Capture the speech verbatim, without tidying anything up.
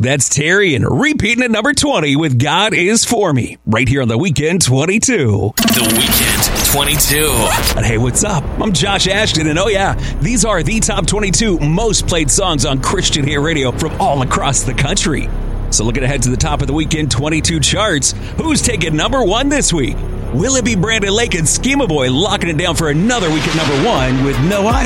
That's Terry and repeating at number twenty with God Is For Me, right here on The Weekend twenty-two. The Weekend twenty-two. And hey, what's up? I'm Josh Ashton, and oh yeah, these are the top twenty-two most played songs on Christian Hit Radio from all across the country. So looking ahead to the top of the Weekend twenty-two charts, who's taking number one this week? Will it be Brandon Lake and Schema Boy locking it down for another week at number one with No Idol?